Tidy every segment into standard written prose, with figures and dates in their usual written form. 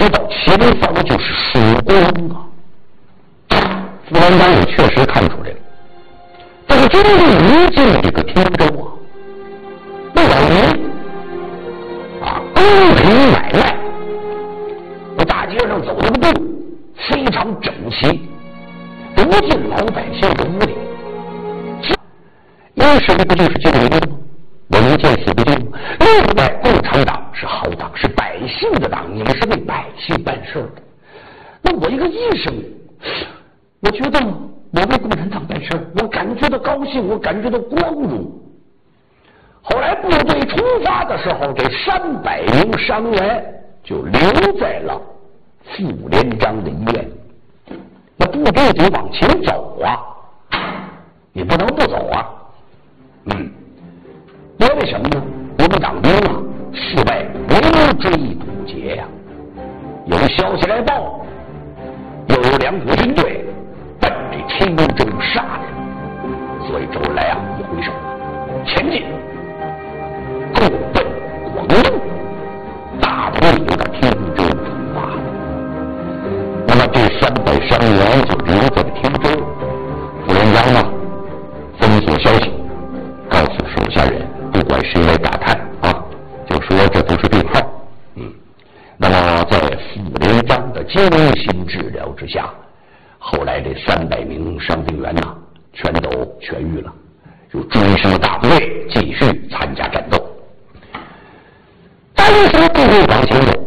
知道前方就是曙光啊。副连长也确实看出来了，但是真正一进这个汀州啊，那老民啊，宫廷买卖，我大街上走了个步非常整齐，不进老百姓的屋里。因谁不就是这个原因吗？我们见死不救。另外，共产党是好党，是百姓的党，你们是为百姓办事的。那我一个医生，我觉得我为共产党办事，我感觉到高兴，我感觉到光荣。后来部队出发的时候，这300名伤员就留在了副连长的医院。那部队得往前走啊，你不能不走啊。因为什么呢？我们党兵啊，四外围追堵截呀，有消息来报，有两股军队奔这汀州杀来，所以周恩来啊一挥手，前进，共奔广东，大统领的汀州出发了。那么这300伤员就留在了汀州，副连长呢封锁消息，告诉手下人，不管谁来打探啊，就说这都是病号。那么在副连长的精心治疗之下，后来这300名伤病员呢，全都痊愈了，就追升大部队，继续参加战斗。但是部队往前走，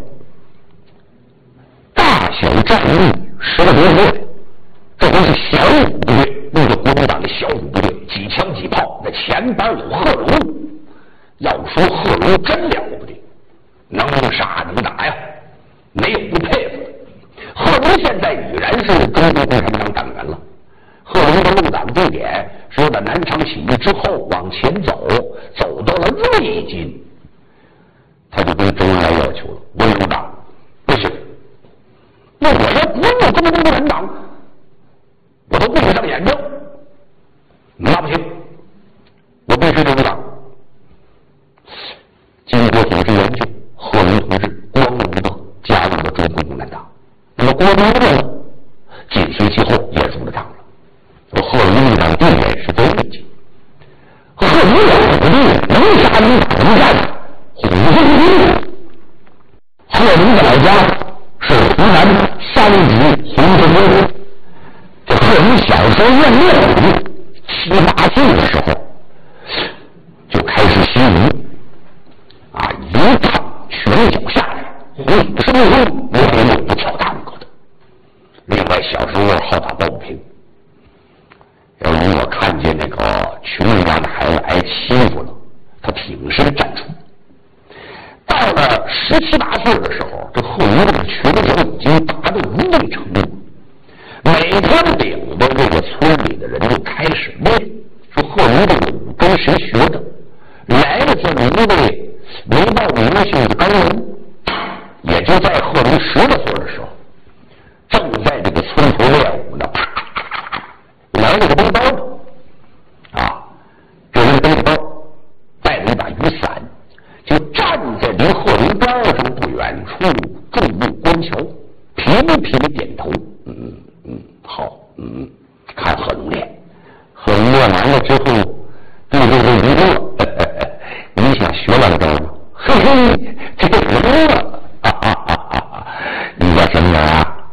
大小战役10个多月，这都是小虎部队，那个国民党的小虎部队，几枪几炮，那前边有贺龙。要说贺龙真了不得，能杀能打呀，没有不佩服的。贺龙现在已然是中国共产党党员了。贺龙的入党地点是在南昌起义之后往前走，走到了瑞金，他就跟周恩来要求了，我入党不行，那我要不入中国共产党，我都闭上眼睛，那不行，我必须得入党。经过组织研究，贺龙同志光荣的加入了中国共产党。那么郭明呢，紧随其后也入了党了。贺龙入党地点是在瑞金。贺龙有武力，能杀能打能战，虎风凛凛。贺龙的老家是湖南三级洪村村。这贺龙小时候练练武，7、8岁的时候就开始习武。一趟拳脚下来，虎生风，没有不挑大个的。另外，小时候好打抱不平。有人我看见那个穷人家的孩子挨欺负了，他挺身站出。到了17、8岁的时候，这贺龙的拳脚已经达到一定程度。每天领着这个村里的人就开始问，说贺龙这个武跟谁学的？来了这么一位没报名姓的高人，也就在贺龙10多岁的时候，正在这个村头练武呢，啪啪啪啪，来了个背包啊，这人背着包，带了一把雨伞，就站在离贺龙边上不远处，注目观瞧，频频点头，好，看贺龙练。贺龙练完了之后，